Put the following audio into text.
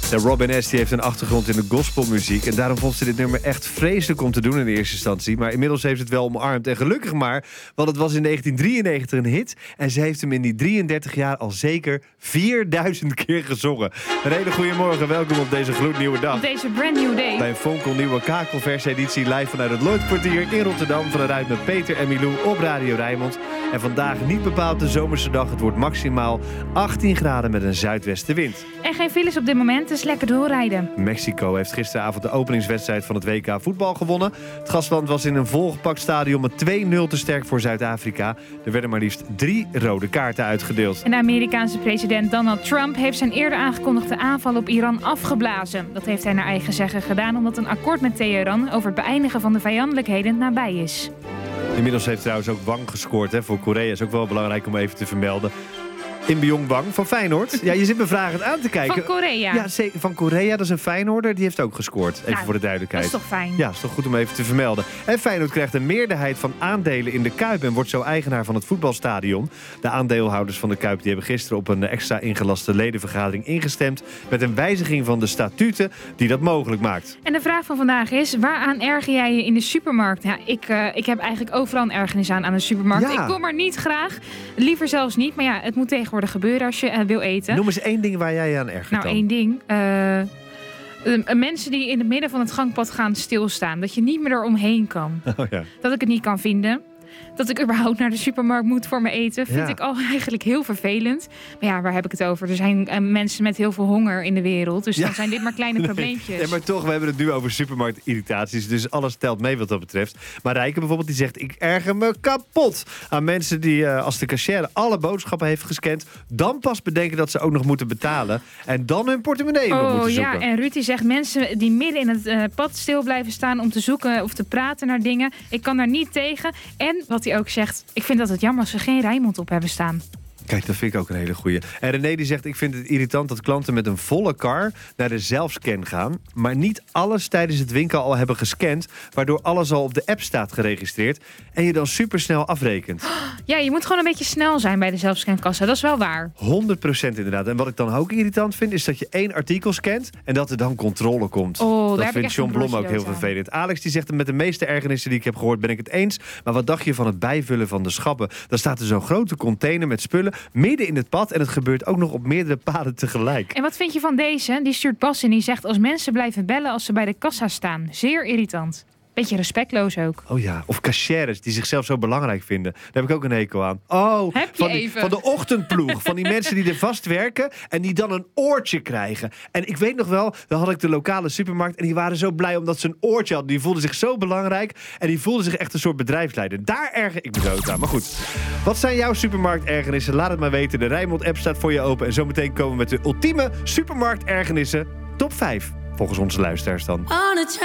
De Robin S. die heeft een achtergrond in de gospelmuziek. En daarom vond ze dit nummer echt vreselijk om te doen in eerste instantie. Maar inmiddels heeft ze het wel omarmd. En gelukkig maar, want het was in 1993 een hit. En ze heeft hem in die 33 jaar al zeker 4000 keer gezongen. Een hele goede morgen, welkom op deze gloednieuwe dag. Op deze brand new day. Bij een fonkelnieuwe kakelverseditie live vanuit het Lloydkwartier in Rotterdam. Vanuit met Peter en Milou op Radio Rijnmond. En vandaag niet bepaald de zomerse dag. Het wordt maximaal 18 graden met een zuidwestenwind. En geen files op dit moment, dus lekker doorrijden. Mexico heeft gisteravond de openingswedstrijd van het WK voetbal gewonnen. Het gastland was in een volgepakt stadion met 2-0 te sterk voor Zuid-Afrika. Er werden maar liefst 3 rode kaarten uitgedeeld. En de Amerikaanse president Donald Trump heeft zijn eerder aangekondigde aanval op Iran afgeblazen. Dat heeft hij naar eigen zeggen gedaan omdat een akkoord met Teheran over het beëindigen van de vijandelijkheden nabij is. Inmiddels heeft trouwens ook Wang gescoord. Voor Korea is ook wel belangrijk om even te vermelden. In Wang van Feyenoord. Ja, je zit me vragend aan te kijken. Van Korea? Ja, van Korea. Dat is een Feyenoorder. Die heeft ook gescoord. Even voor de duidelijkheid. Dat is toch fijn? Ja, dat is toch goed om even te vermelden. En Feyenoord krijgt een meerderheid van aandelen in de Kuip en wordt zo eigenaar van het voetbalstadion. De aandeelhouders van de Kuip die hebben gisteren op een extra ingelaste ledenvergadering ingestemd met een wijziging van de statuten die dat mogelijk maakt. En de vraag van vandaag is, waaraan erger jij je in de supermarkt? Ja, ik heb eigenlijk overal een ergernis aan de supermarkt. Ja. Ik kom er niet graag. Liever zelfs niet. Maar ja, het moet tegenwoordig gebeuren als je wil eten. Noem eens 1 ding waar jij je aan ergert dan. Nou, 1 ding. Mensen die in het midden van het gangpad gaan stilstaan. Dat je niet meer eromheen kan. Oh, ja. Dat ik het niet kan vinden. Dat ik überhaupt naar de supermarkt moet voor mijn eten. Vind ik al eigenlijk heel vervelend. Maar ja, waar heb ik het over? Er zijn mensen met heel veel honger in de wereld. Dus dan zijn dit maar kleine probleempjes. Nee, maar toch, we hebben het nu over supermarktirritaties. Dus alles telt mee wat dat betreft. Maar Rijke bijvoorbeeld, die zegt... ik erger me kapot aan mensen die als de cashier alle boodschappen heeft gescand... dan pas bedenken dat ze ook nog moeten betalen. En dan hun portemonnee nog moeten zoeken. Ja, en Ruud die zegt mensen die midden in het pad stil blijven staan... om te zoeken of te praten naar dingen. Ik kan daar niet tegen. En wat hij ook zegt, ik vind dat het jammer als ze geen Rijnmond op hebben staan. Kijk, dat vind ik ook een hele goeie. En René die zegt, ik vind het irritant dat klanten met een volle kar naar de zelfscan gaan, maar niet alles tijdens het winkel al hebben gescand, waardoor alles al op de app staat geregistreerd en je dan supersnel afrekent. Ja, je moet gewoon een beetje snel zijn bij de zelfscankassa, dat is wel waar. 100% inderdaad. En wat ik dan ook irritant vind, is dat je 1 artikel scant en dat er dan controle komt. Oh, dat vindt John Blom ook heel vervelend. Alex die zegt, met de meeste ergernissen die ik heb gehoord ben ik het eens, maar wat dacht je van het bijvullen van de schappen? Dan staat er zo'n grote container met spullen midden in het pad en het gebeurt ook nog op meerdere paden tegelijk. En wat vind je van deze? Die stuurt Bas in, die zegt als mensen blijven bellen als ze bij de kassa staan. Zeer irritant. Beetje respectloos ook. Oh ja, of cashiers die zichzelf zo belangrijk vinden. Daar heb ik ook een hekel aan. Oh, heb je van de ochtendploeg. Van die mensen die er vast werken en die dan een oortje krijgen. En ik weet nog wel, dan had ik de lokale supermarkt en die waren zo blij omdat ze een oortje hadden. Die voelden zich zo belangrijk en die voelden zich echt een soort bedrijfsleider. Daar erger ik me dood aan. Maar goed, wat zijn jouw supermarktergernissen? Laat het maar weten. De Rijnmond-app staat voor je open. En zometeen komen we met de ultieme supermarktergernissen top 5. Volgens onze luisteraars dan.